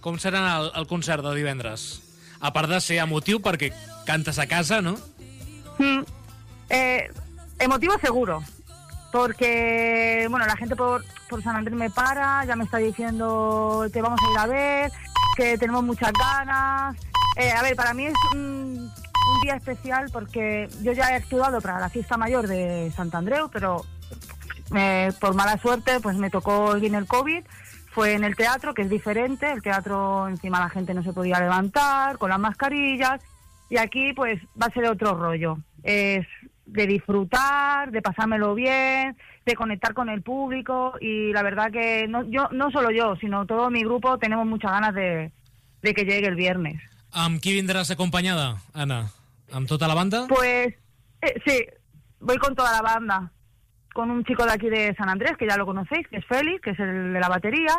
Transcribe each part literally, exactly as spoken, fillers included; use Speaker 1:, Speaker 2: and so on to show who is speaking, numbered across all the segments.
Speaker 1: com serà el, el concert de divendres? A part de ser emotiu, perquè cantes a casa, ¿no?
Speaker 2: Mm, eh, emotivo seguro, porque, bueno, la gente por, por San Andrés me para, ya me está diciendo que vamos a ir a ver, que tenemos muchas ganas. Eh, a ver, para mí es un, un día especial porque yo ya he actuado para la fiesta mayor de Sant Andreu, pero eh, por mala suerte pues me tocó bien el COVID. Fue en el teatro, que es diferente. El teatro, encima la gente no se podía levantar, con las mascarillas. Y aquí, pues, va a ser otro rollo. Es de disfrutar, de pasármelo bien, de conectar con el público. Y la verdad que no, yo, no solo yo, sino todo mi grupo, tenemos muchas ganas de, de que llegue el viernes.
Speaker 1: Amb qui vindràs acompanyada, Anna? ¿Amb tota la banda?
Speaker 2: Pues, eh, sí, voy con toda la banda. Con un chico de aquí de San Andrés, que ya lo conocéis, que es Félix, que es el de la batería,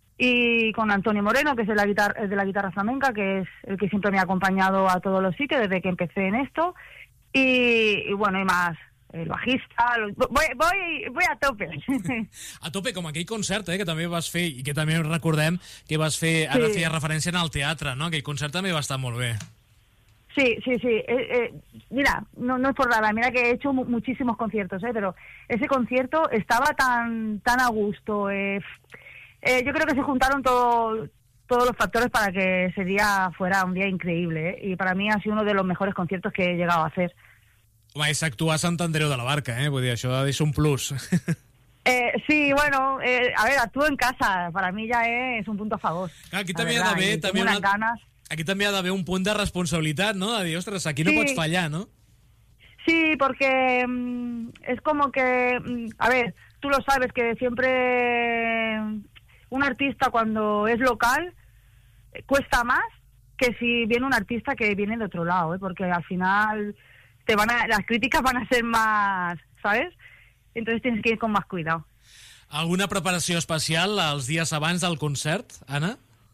Speaker 2: y con Antonio Moreno, que es de la guitarra, el de la guitarra flamenca, que es el que siempre me ha acompañado a todos los sitios desde que empecé en esto, y, y bueno, y más, el bajista, los, voy, voy, voy a tope.
Speaker 1: A tope, com aquell concert, eh, que també vas fer, i que també recordem que vas fer, ara
Speaker 2: sí.
Speaker 1: feia referència en el teatre, no? Aquell concert també va estar molt bé.
Speaker 2: Sí, sí, sí. Eh, eh, mira, no, no es por nada, mira que he hecho mu muchísimos conciertos, ¿eh? Pero ese concierto estaba tan tan a gusto. Eh, eh, yo creo que se juntaron todo, todos los factores para que ese día fuera un día increíble, ¿eh? Y para mí ha sido uno de los mejores conciertos que he llegado a hacer.
Speaker 1: Home, és actuar a Sant Andreu de la Barca, eh? Vull dir, això és un plus.
Speaker 2: Eh, sí, bueno, eh, a ver, actúo en casa, para mí ya es un punto a favor.
Speaker 1: Clar, aquí també ha d'haver també
Speaker 2: unas
Speaker 1: una...
Speaker 2: ganas.
Speaker 1: Aquí també ha d'haver un punt de responsabilitat, ¿no? De dir, ostres, aquí no sí. pots fallar, ¿no?
Speaker 2: Sí, porque mmm, es como que, mmm, a ver, tú lo sabes que siempre un artista cuando es local eh, cuesta más que si viene un artista que viene de otro lado, ¿eh? Porque al final te van a, las críticas van a ser más, ¿sabes? Entonces tienes que ir con más cuidado.
Speaker 1: Alguna preparació especial els dies abans del concert, Anna?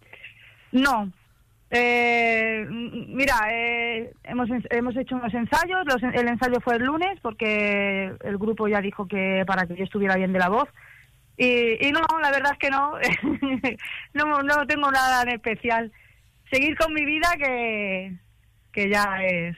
Speaker 2: No. Eh, mira, eh, hemos, hemos hecho unos ensayos, los, el ensayo fue el lunes porque el grupo ya dijo que para que yo estuviera bien de la voz y, y no, la verdad es que no, no, no tengo nada en especial. Seguir con mi vida que, que ya es...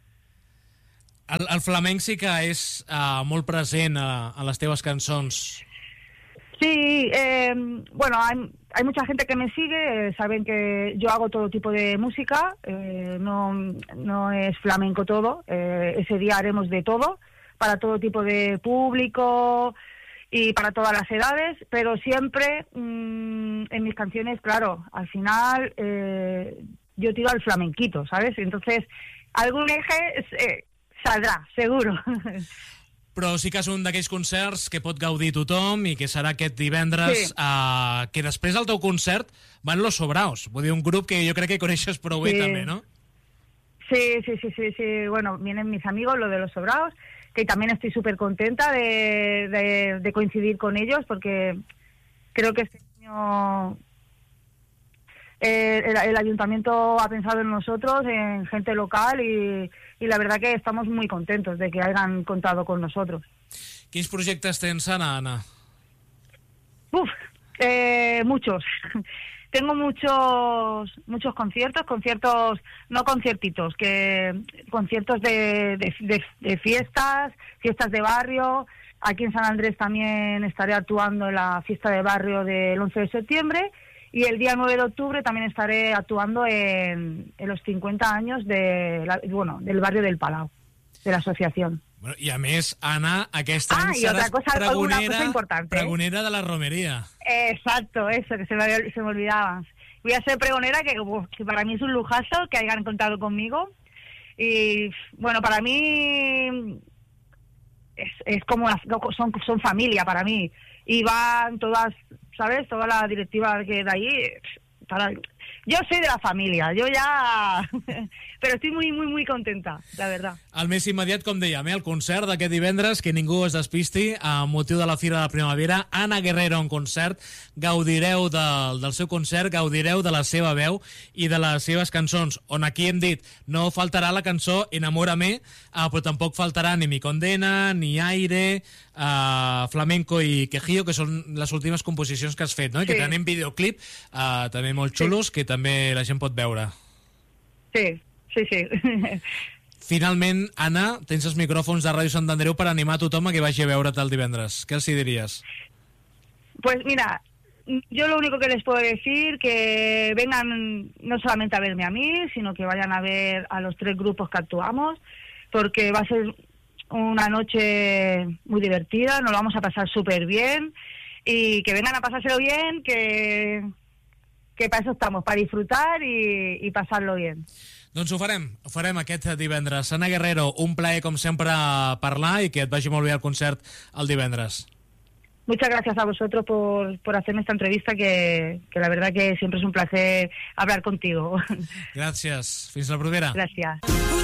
Speaker 1: El, el flamenc sí que és uh, molt present a, a les teves cançons.
Speaker 2: Sí, eh, bueno, hay, hay mucha gente que me sigue, eh, saben que yo hago todo tipo de música, eh, no, no es flamenco todo, eh, ese día haremos de todo, para todo tipo de público y para todas las edades, pero siempre mmm, en mis canciones, claro, al final eh, yo tiro al flamenquito, ¿sabes? Entonces, algún eje eh, saldrá, seguro.
Speaker 1: Però sí que és un d'aquells concerts que pot gaudir tothom i que serà aquest divendres, sí. uh, que després del teu concert van Los Sobraos, vull dir, un grup que jo crec que coneixes prou bé
Speaker 2: sí.
Speaker 1: també, ¿no?
Speaker 2: Sí, sí, sí, sí, sí, bueno, vienen mis amigos, lo de Los Sobraos, que también estoy súper contenta de, de, de coincidir con ellos, porque creo que este año eh, el, el ayuntamiento ha pensado en nosotros, en gente local, y, y la verdad que estamos muy contentos de que hayan contado con nosotros.
Speaker 1: Quins projectes tens, Anna, Anna?
Speaker 2: Uf, eh, muchos. Tengo muchos muchos conciertos, conciertos, no conciertitos, que conciertos de, de, de, de fiestas, fiestas de barrio. Aquí en San Andrés también estaré actuando en la fiesta de barrio del once de septiembre. Y el día nueve de octubre también estaré actuando en, en los cincuenta años de la, bueno, del barrio del Palau, de la asociación.
Speaker 1: Bueno, i a més, Anna, aquest any
Speaker 2: ah,
Speaker 1: seràs
Speaker 2: cosa,
Speaker 1: pregonera,
Speaker 2: cosa
Speaker 1: pregonera de la romería.
Speaker 2: Exacto, eso, que se me, se me olvidaba. Voy a ser pregonera, que, que para mí es un lujazo que hayan contado conmigo. Y bueno, para mí es, es como son, son familia para mí. Y van todas, ¿sabes? Toda la directiva que de ahí, para, yo soy de la familia, yo ya... Però estic muy, muy, muy contenta, la verdad.
Speaker 1: El més immediat, com dèiem, eh? el concert d'aquest divendres, que ningú es despisti, a motiu de la Fira de la Primavera, Ana Guerrero en concert, gaudireu del, del seu concert, gaudireu de la seva veu i de les seves cançons, on aquí hem dit, no faltarà la cançó Enamórame, eh, però tampoc faltarà ni Mi Condena, ni Aire, eh, Flamenco i Quejío, que són les últimes composicions que has fet, no? I sí. que tenen videoclip, eh, també molt xulos, sí. que també la gent pot veure.
Speaker 2: Sí. Sí, sí.
Speaker 1: Finalment, Anna, tens els micròfons de Ràdio Sant Andreu per animar a tothom a que vagi a veure't el divendres. ¿Qué els dirías?
Speaker 2: Pues mira, yo lo único que les puedo decir que vengan no solamente a verme a mí, sino que vayan a ver a los tres grupos que actuamos, porque va a ser una noche muy divertida, nos lo vamos a pasar súper bien, y que vengan a pasárselo bien, que, que para eso estamos, para disfrutar y, y pasarlo bien.
Speaker 1: Doncs ho farem, ho farem aquest divendres. Ana Guerrero, un plaer com sempre parlar i que et vagi molt bé el concert el divendres.
Speaker 2: Muchas gracias a vosotros por, por hacerme esta entrevista, que, que la verdad que siempre es un placer hablar contigo.
Speaker 1: Gràcies. Fins la propera.
Speaker 2: Gràcies.